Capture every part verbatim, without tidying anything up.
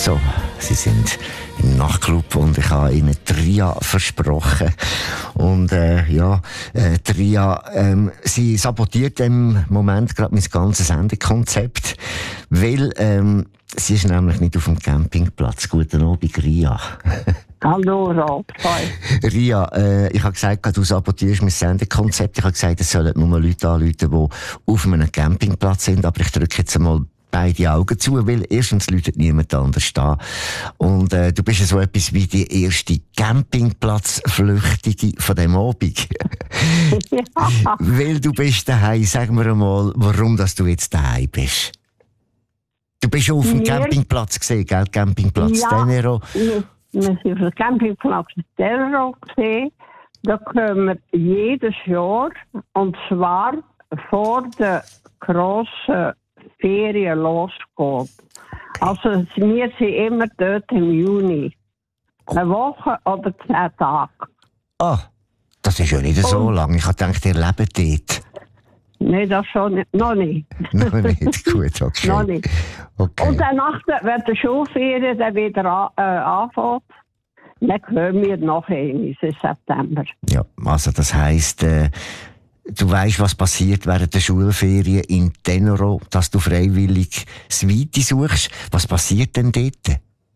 So, Sie sind im Nachtclub und ich habe Ihnen Tria versprochen. Und äh, ja, äh, Tria, ähm, sie sabotiert im Moment gerade mein ganzes Sendekonzept, weil ähm, sie ist nämlich nicht auf dem Campingplatz. Guten Abend, Ria. Hallo, Rob. Ria, äh, ich habe gesagt, du sabotierst mein Sendekonzept. Ich habe gesagt, es sollen nur Leute anrufen, die auf einem Campingplatz sind. Aber ich drücke jetzt einmal beide Augen zu, weil erstens läutet niemand anders da. Und äh, du bist ja so etwas wie die erste Campingplatzflüchtige von dem Abend. Ja. Weil du bist daheim. Sag mir einmal, warum dass du jetzt daheim bist. Du bist schon auf dem Wir- Campingplatz gesehen, gell? Campingplatz Ja. Tenero. Wir wir sind auf dem Campingplatz Terro gesehen. Da kommen wir jedes Jahr, und zwar vor der grossen Ferien losgeht. Also wir sind immer dort im Juni. Eine Woche oder zehn Tage. Ah, das ist ja nicht so Und- lang. Ich habe gedacht, ihr lebt dort. Nein, das schon nicht. Noch nicht. Noch nicht. Gut, okay. Noch nicht. Okay. Und dann nach der, wenn die Schulferien dann wieder an, äh, anfängt, dann kommen wir noch einmal im September. Ja, also das heisst, äh, du weisst, was passiert während der Schulferien in Tenero, dass du freiwillig das Weite suchst. Was passiert denn dort?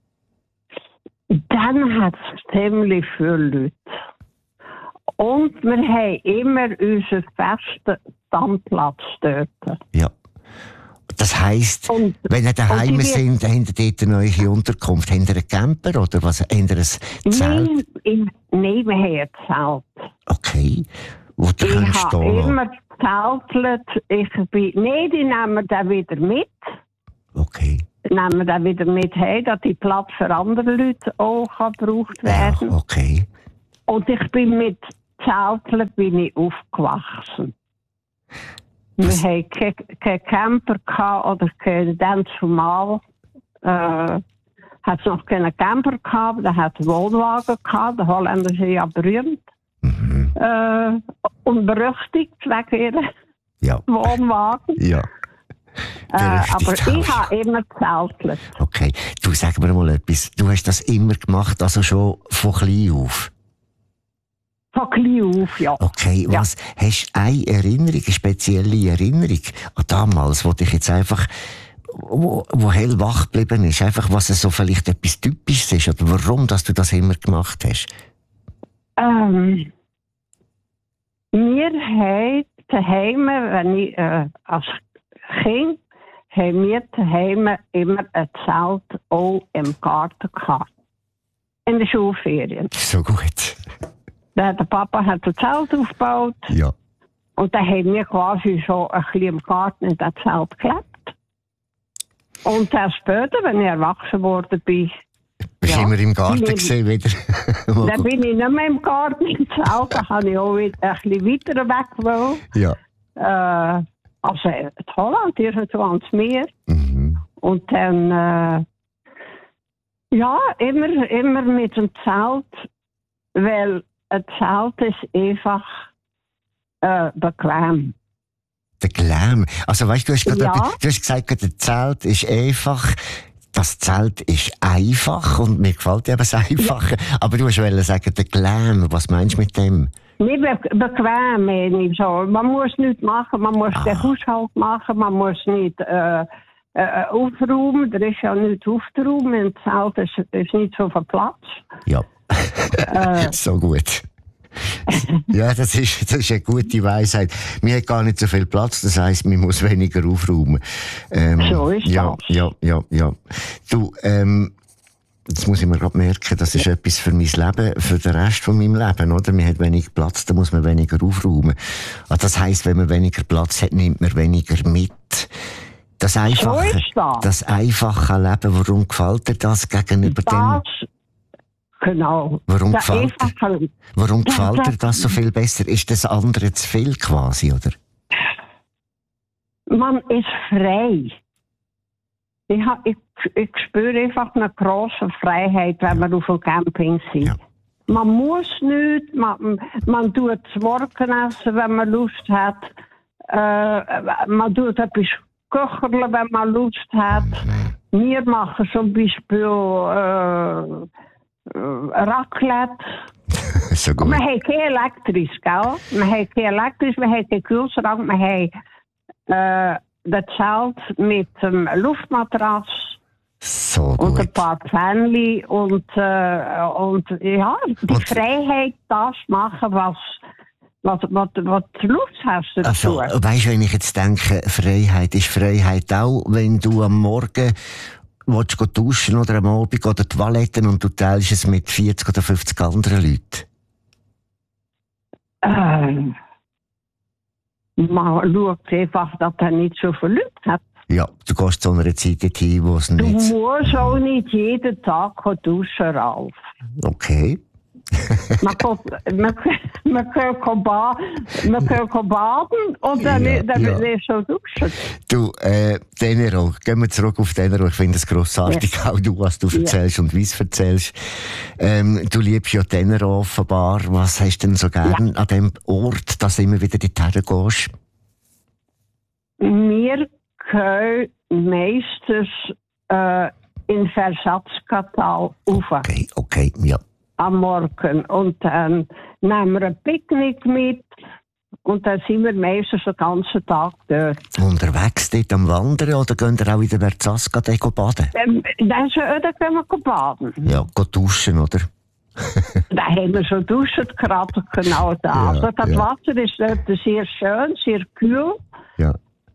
Dann hat es ziemlich viele Leute. Und wir haben immer unseren festen Stammplatz dort. Ja. Das heisst, Und- wenn ihr daheim und die- sind, habt ihr dort eine neue Unterkunft. Habt ihr einen Camper oder was? Habt ihr ein Zelt? Nein, in, nein, wir haben ein Zelt. Okay. Wo du Ich kannst habe stehen lassen. immer gezeltet. Ich bin, nein, die nehmen wir dann wieder mit. Okay. Nehmen wir dann wieder mit heim, dass die Platz für andere Leute auch kann gebraucht Ja, werden. okay. Und ich bin mit Zelteln bin ich aufgewachsen. Wir Was- hatten keinen kein Camper gehabt, oder kein, dann zumal äh, hat es noch keinen Camper gehabt, da hat es Wohnwagen gehabt, die Holländer sind ja berühmt Mhm. äh, und berüchtigt wegen ihren Ja. Wohnwagen. Ja. Äh, aber Berüchtigt ich auch. habe immer gezeltet. Okay. Du, sag mir mal etwas. Du hast das immer gemacht, also schon von klein auf. Von klein auf, ja. Okay, Ja. was, hast du eine Erinnerung, eine spezielle Erinnerung an damals, wo dich jetzt einfach, wo, wo hellwach geblieben ist, einfach was so vielleicht etwas Typisches ist, oder warum, dass du das immer gemacht hast? Ähm, wir haben daheim, wenn ich äh, als Kind, haben wir daheim immer ein Zelt auch im Garten gehabt. In den Schulferien. So gut. Der, der Papa hat ein Zelt aufgebaut Ja. und dann haben wir quasi so ein bisschen im Garten in das Zelt gelebt. Und dann später, wenn ich erwachsen worden bin, Bist Ja. immer im Garten Nee. gesehen wieder? Mal dann gut. bin ich nicht mehr im Garten im Zelt, dann habe ich auch wieder ein bisschen weiter weg wollen. Ja. Äh, also in Holland, irgendwo ans Meer. Mhm. Und dann, äh, ja, immer, immer mit dem Zelt, weil ein Zelt ist einfach äh, bequem. Der Glam. Also weißt du, du hast gerade Ja. etwas- du hast gesagt, das Zelt ist einfach. Das Zelt ist einfach und mir gefällt eben das Einfache. Aber du wolltest sagen, der Glam. Was meinst du mit dem? Nicht be bequem, meine ich so. Man muss nichts machen, man muss Ah. den Haushalt machen, man muss nicht äh, äh, aufräumen. Da ist ja nichts aufzuräumen. Im Zelt ist, ist nicht so viel Platz. Ja. Äh, So gut. Ja, das ist, das ist eine gute Weisheit. Wir haben gar nicht so viel Platz, das heisst, man muss weniger aufräumen. Ähm, So ist ja, das. ja, ja, ja. Du, ähm, jetzt muss ich mir gerade merken, das ist etwas für mein Leben, für den Rest von meinem Leben, oder? Man hat weniger Platz, da muss man weniger aufräumen. Also das heisst, wenn man weniger Platz hat, nimmt man weniger mit. Das einfache, ist das. das einfache Leben, warum gefällt dir das gegenüber dem? das, genau. Warum Der gefällt dir? einfache- Warum Ja, gefällt dir das- das so viel besser? Ist das andere zu viel quasi, oder? Man ist frei. Ich, ha, ich, ich spüre einfach eine große Freiheit, wenn wir auf dem Camping sind. Ja. Man muss nichts, man, man tut das Morgen essen, wenn man Lust hat. Äh, man tut etwas köcheln, wenn man Lust hat. Wir machen zum Beispiel äh, Raclette. So gut. Wir haben kein elektrisch, gell? Wir haben kein elektrisch, wir haben keinen Kühlschrank, wir haben äh, das Zelt mit dem Luftmatratz So und ein gut. paar Pfännchen und, äh, und ja, die Und- Freiheit, das machen, was, was, was, was du Lust hast dazu. Also, weißt du, wenn ich jetzt denke, Freiheit ist Freiheit auch, wenn du am Morgen willst du duschen oder am Abend oder Toiletten und du teilst es mit vierzig oder fünfzig anderen Leuten. Ähm, man schaut einfach, dass er nicht so viel Leute hat. Ja, du gehst zu einer Zeit dorthin, wo es Du nicht... musst auch nicht jeden Tag duschen, Ralf. Okay. Man kann, man, man kann, ba man kann baden und dann, Ja, dann ja. wirst du duschen. Du, äh, Tenero, gehen wir zurück auf Tenero. Ich finde es grossartig, auch du, was du erzählst und wie es erzählst. Ähm, du liebst ja Tenero offenbar. Was hast du denn so gern an dem Ort, dass du immer wieder dorthin gehst? Wir können meistens äh, in Versatzkatal rauf Okay, okay, ja. am Morgen. Und dann nehmen wir ein Picknick mit und dann sind wir meistens den ganzen Tag dort. Unterwegs dort am Wandern oder gehen ihr auch in der Verzaska baden? Ähm, dann, so- dann können wir baden. Ja, gehen duschen, oder? Da haben wir so duschen, gerade genau da. Ja, also das ja. Wasser ist dort sehr schön, sehr kühl, Ja.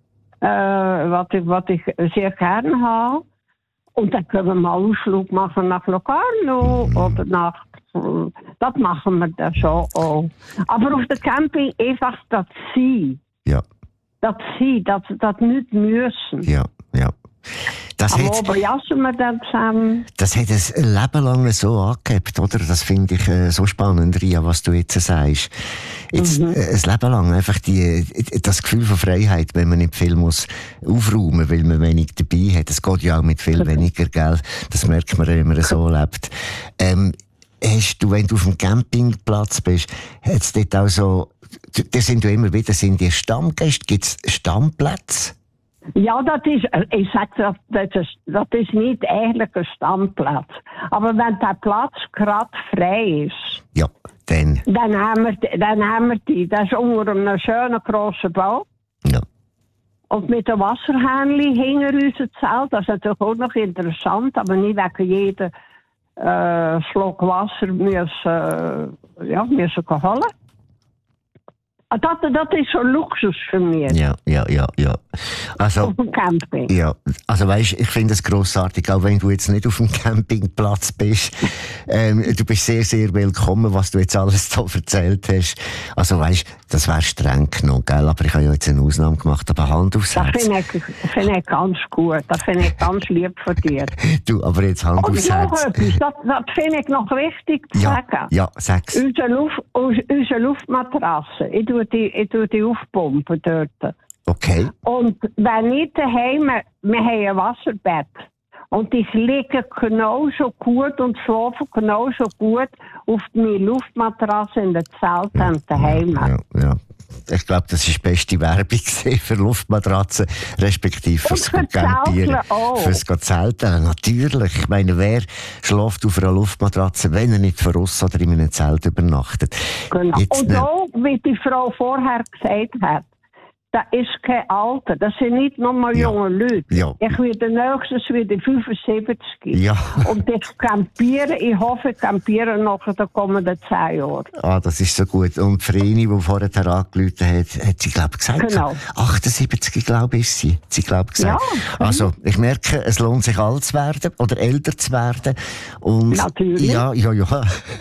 äh, was, ich, was ich sehr gerne habe. Und dann können wir mal einen Ausflug machen nach Locarno Mhm. oder nach... Das machen wir dann schon auch. Aber auf der Camping einfach das Sein. Ja, Das Sein, das, das nicht müssen. ja, ja. Das Am hat, Abend jassen wir dann zusammen. das hat ein Leben lang so angehabt, oder? Das finde ich äh, so spannend, Ria, was du jetzt sagst. Jetzt, Mhm. äh, ein Leben lang einfach die, das Gefühl von Freiheit, wenn man nicht viel muss aufräumen, weil man wenig dabei hat. Das geht ja auch mit viel weniger Geld. Das merkt man, wenn man so lebt. Ähm, hast du, wenn du auf dem Campingplatz bist, hat es dort auch so, da sind du immer wieder, sind die Stammgäste, gibt es Stammplätze? Ja, das ist, ich sage, das, das, ist, das ist nicht eigentlich ein Stammplatz. Aber wenn der Platz gerade frei ist, Ja, dann, dann haben wir, die- dann haben wir die. Das ist unter einem schönen grossen Bau. ja. Und mit dem Wasserhähnchen hinter unser Zelt. Das ist natürlich auch noch interessant, aber nicht wegen jedem äh, Schluck Wasser müssen, äh, ja, müssen holen. Ah, Das, das ist so Luxus für mich Ja, ja, ja, ja. Also, auf dem Camping. ja, also weißt, ich finde es grossartig, auch wenn du jetzt nicht auf dem Campingplatz bist. Ähm, du bist sehr, sehr willkommen, was du jetzt alles da erzählt hast. Also weißt, das wäre streng genommen, gell? Aber ich habe ja jetzt eine Ausnahme gemacht, aber Hand aufs Das Herz. finde ich, find ich ganz gut. Das finde ich ganz lieb von dir. Du, aber jetzt Hand Und aufs noch Herz. etwas, das, das finde ich noch wichtig zu Ja, sagen. ja, sag's. Unsere, Luft, unsere Luftmatratze, ich tue die, ich tue die aufpumpen dort. Okay. Und wenn ich daheim, wir haben ein Wasserbett. Und ich liege genauso gut und schlafe genauso gut auf meiner Luftmatratze in der Zelt daheim. Ja, ja. Ich glaube, das ist die beste Werbung gewesen für Luftmatratzen, respektive fürs Und für Campieren. Zelteln auch. Fürs Zelten, natürlich. Ich meine, wer schläft auf einer Luftmatratze, wenn er nicht voraus oder in einem Zelt übernachtet? Genau. Jetzt Und ne- auch, wie die Frau vorher gesagt hat, das ist kein Alter, das sind nicht nur mal Ja. junge Leute. Ja. Ich werde nächstes wieder fünfundsiebzig. Ja. Und ich campiere, ich hoffe, ich campiere noch in den kommenden zehn Jahren. Ah, das ist so gut. Und Vreni, die vorher angerufen hat, hat sie, glaube ich, gesagt, Genau. achtundsiebzig, glaube ich, ist sie. Hat sie, glaube ich, gesagt. Ja. Also, ich merke, es lohnt sich alt zu werden oder älter zu werden. Und Natürlich. Ja, ja, ja.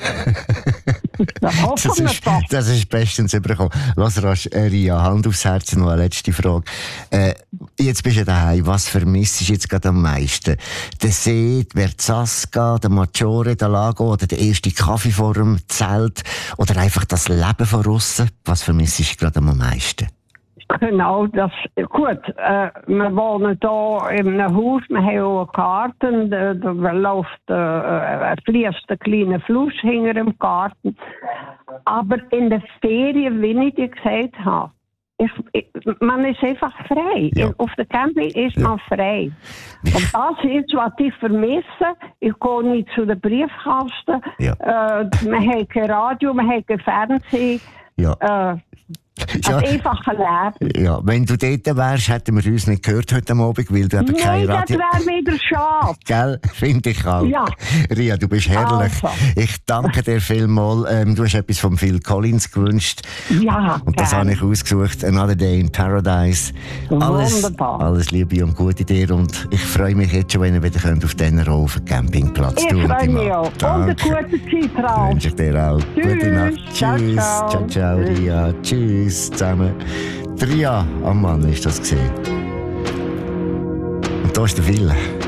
Das hoffen Das wir ist, doch. das ist bestens überkommen. Lass rasch, äh, Ria, Hand aufs Herz, noch eine letzte Frage. Äh, jetzt bist du daheim. Was vermisst du jetzt gerade am meisten? Der See, die Verzaska, der Maggiore, der Lago oder der erste Kaffee vor dem Zelt? Oder einfach das Leben von aussen? Was vermisst du gerade am meisten? Genau, das gut. Äh, wir wohnen hier in einem Haus, wir haben auch einen Garten, da, da läuft äh, äh, fließt ein kleiner Fluss hinter dem Garten. Aber in den Ferien, wie ich dir gesagt habe, Ich, ich, man ist einfach frei. Ja. Auf der Camping ist Ja. man frei. Und das ist, was ich vermisse. Ich gehe nicht zu den Briefkasten. Ja. Äh, man hat kein Radio, man hat kein Fernsehen. Ja. Äh, Ja. ein einfaches Leben. Ja, wenn du dort wärst, hätten wir uns nicht gehört heute Abend, weil du eben kein Nein, das Radio... wäre wieder schade. Gell? Finde ich auch. Ja. Ria, du bist herrlich. Also. Ich danke dir vielmals. Ähm, du hast etwas von Phil Collins gewünscht. Ja, Und das gern. habe ich ausgesucht. Another Day in Paradise. Alles, Wunderbar. alles Liebe und Gute dir. Und ich freue mich jetzt schon, wenn ihr wieder könnt auf diesen auf dem Campingplatz Ich du und freue die mich Mann. auch. Und Danke. eine gute Zeit drauf. Wünsche ich dir auch. Tschüss. Gute Nacht. Ciao, Tschüss. ciao. Ciao, ciao, Ria. Tschüss zusammen. Ria am Mann ist das gesehen. Und da ist der Phil.